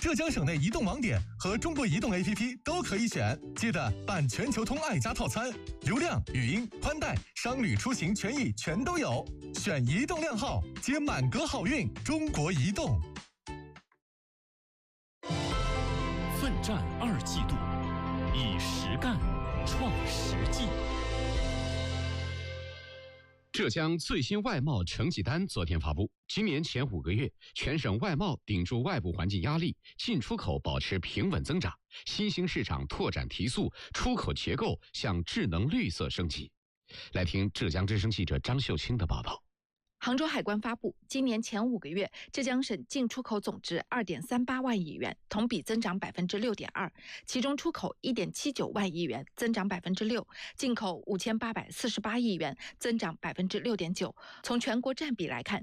浙江省内移动网点和中国移动 APP 都可以选，记得办全球通爱家套餐，流量、语音、宽带、商旅出行权益全都有。选移动靓号，接满格好运。中国移动。 奋战2季度，以实干创实际。浙江最新外贸成绩单昨天发布，今年前5个月，全省外贸顶住外部环境压力，进出口保持平稳增长，新兴市场拓展提速，出口结构向智能绿色升级。来听浙江之声记者张秀清的报道。 杭州海关发布，今年前5个月，浙江省进出口总值2.38万亿元，同比增长6.2%，其中出口1.79万亿元，增长6%，进口5848亿元，增长6.9%。从全国占比来看，